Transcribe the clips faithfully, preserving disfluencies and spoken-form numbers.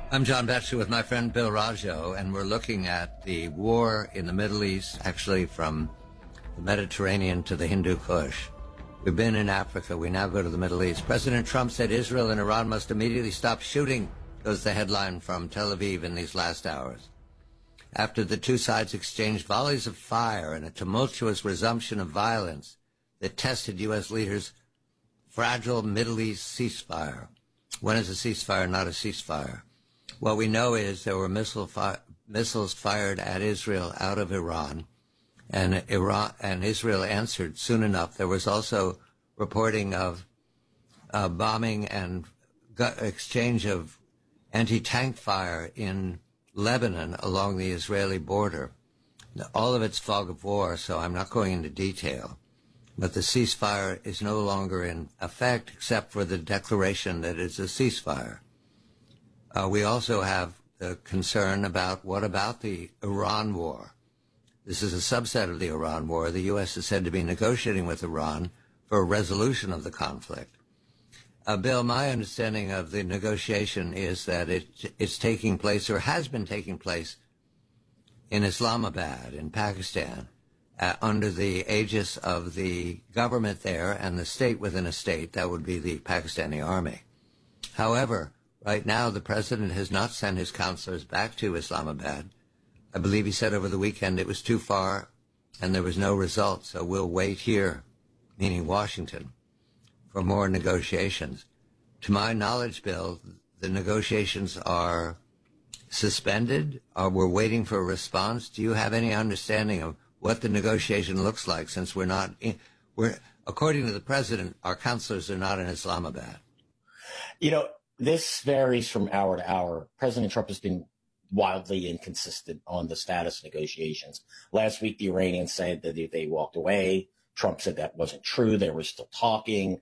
I'm John Batchelor with my friend Bill Raggio, and we're looking at the war in the Middle East, actually from the Mediterranean to the Hindu Kush. We've been in Africa. We now go to the Middle East. President Trump said Israel and Iran must immediately stop shooting, goes the headline from Tel Aviv in these last hours. After the two sides exchanged volleys of fire and a tumultuous resumption of violence that tested U S leaders' fragile Middle East ceasefire. When is a ceasefire not a ceasefire? What we know is there were missile fi- missiles fired at Israel out of Iran, and Iran and Israel answered soon enough. There was also reporting of uh, bombing and gu- exchange of anti-tank fire in Lebanon along the Israeli border. All of it's fog of war, so I'm not going into detail. But the ceasefire is no longer in effect except for the declaration that it's a ceasefire. Uh, we also have the concern about what about the Iran war. This is a subset of the Iran war. The U S is said to be negotiating with Iran for a resolution of the conflict. Uh, Bill, my understanding of the negotiation is that it, it's taking place or has been taking place in Islamabad, in Pakistan, uh, under the aegis of the government there and the state within a state. That would be the Pakistani army. However, right now the president has not sent his counselors back to Islamabad. I believe he said over the weekend it was too far and there was no result, so we'll wait here, meaning Washington, for more negotiations. To my knowledge, Bill, the negotiations are suspended, or we're waiting for a response. Do you have any understanding of what the negotiation looks like, since we're not, in, we're, according to the president, our counselors are not in Islamabad? You know, this varies from hour to hour. President Trump has been wildly inconsistent on the status of negotiations. Last week, the Iranians said that they walked away. Trump said that wasn't true. They were still talking.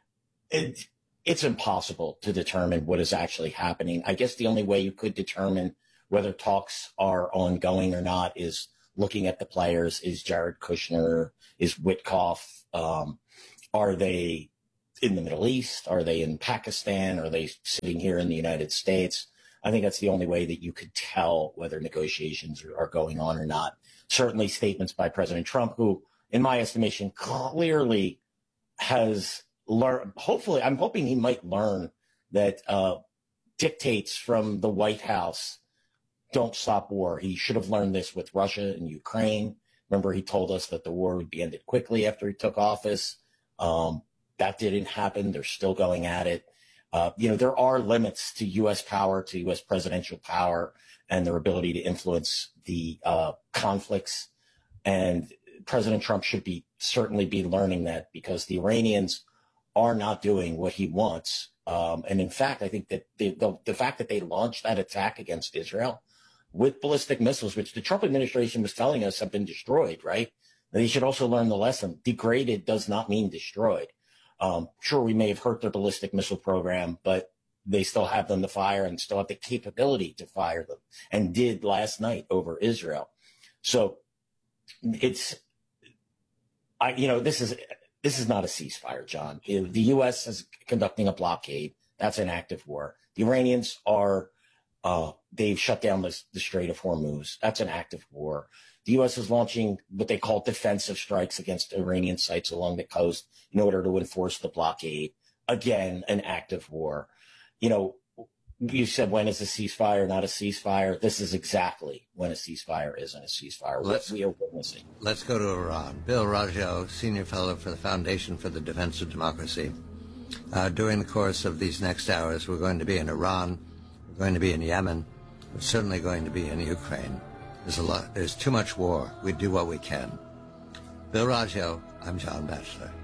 It, it's impossible to determine what is actually happening. I guess the only way you could determine whether talks are ongoing or not is looking at the players. Is Jared Kushner, is Witkoff, um, are they in the Middle East? Are they in Pakistan? Are they sitting here in the United States? I think that's the only way that you could tell whether negotiations are going on or not. Certainly statements by President Trump, who, in my estimation, clearly has learned, hopefully, I'm hoping he might learn that uh, dictates from the White House don't stop war. He should have learned this with Russia and Ukraine. Remember, he told us that the war would be ended quickly after he took office. Um, that didn't happen. They're still going at it. Uh, you know, there are limits to U S power, to U S presidential power, and their ability to influence the uh, conflicts. And President Trump should be certainly be learning that, because the Iranians are not doing what he wants. Um, and in fact, I think that the, the, the fact that they launched that attack against Israel with ballistic missiles, which the Trump administration was telling us have been destroyed, right? They should also learn the lesson. Degraded does not mean destroyed. Um, sure, we may have hurt their ballistic missile program, but they still have them to fire and still have the capability to fire them, and did last night over Israel. So it's, I, you know, this is, this is not a ceasefire, John. The U S is conducting a blockade. That's an active war. The Iranians are, uh, they've shut down the, the Strait of Hormuz. That's an active war. The U S is launching what they call defensive strikes against Iranian sites along the coast in order to enforce the blockade. Again, an active war. You know, you said, when is a ceasefire not a ceasefire? This is exactly when a ceasefire isn't a ceasefire. What we are witnessing. Let's go to Iran. Bill Raggio, Senior Fellow for the Foundation for the Defense of Democracy. Uh, during the course of these next hours, we're going to be in Iran, we're going to be in Yemen, we're certainly going to be in Ukraine. There's a lot. There's too much war. We do what we can. Bill Raggio, I'm John Batchelor.